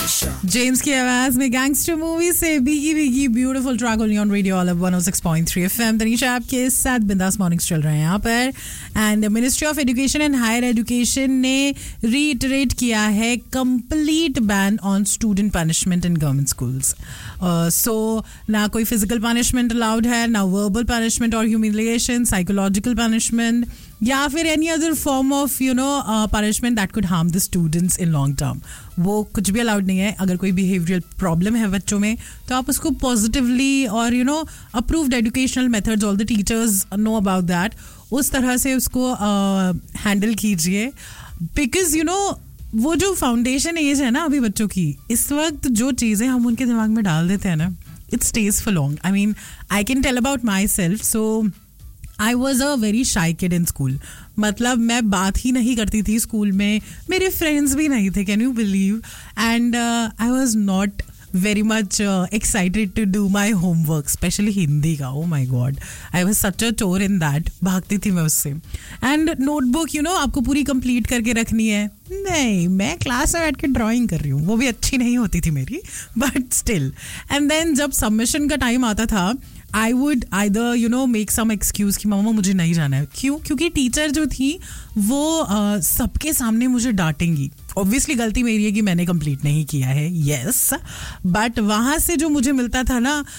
James की आवाज में गैंगस्टर मूवी से बीगी बीगी beautiful track only on radio all 106.3 FM. Tanisha आपके साथ बिंदास मॉर्निंग्स चल रहे हैं यहाँ पर। And ministry of education and higher education ने रीइटरेट किया है complete ban on student punishment in government schools. सो ना कोई फिजिकल पनिशमेंट अलाउड है, ना वर्बल पनिशमेंट और ह्यूमिलिएशन, साइकोलॉजिकल पनिशमेंट या फिर any other form of punishment that could harm the students in long term. वो कुछ भी अलाउड नहीं है। अगर कोई बिहेवियरल प्रॉब्लम है बच्चों में तो आप उसको पॉजिटिवली और approved educational methods, all the teachers know about that, उस तरह से उसको हैंडल कीजिए। बिकॉज वो जो फाउंडेशन एज है ना अभी बच्चों की, इस वक्त जो चीज़ें हम उनके दिमाग में डाल देते हैं ना, it stage for long. I mean I can tell about my self. So I was a very shy kid in school. मतलब मैं बात ही नहीं करती थी स्कूल में, मेरे फ्रेंड्स भी नहीं थे, can you believe? And I was not very much excited to do my homework, especially Hindi का. Oh my god, I was such a chore in that. भागती थी मैं उससे. And notebook, आपको पूरी complete करके रखनी है. नहीं, मैं क्लास में बैठ के ड्राइंग कर रही हूँ. वो भी अच्छी नहीं होती थी मेरी, but still. And then जब सबमिशन का टाइम आता था, I would either make some excuse कि मामा मुझे नहीं जाना है. क्यों? क्योंकि टीचर जो थी वो सबके सामने मुझे डांटेंगी. ऑब्वियसली गलती मेरी है कि मैंने कंप्लीट नहीं किया है, यस, बट वहाँ से जो मुझे मिलता था ना,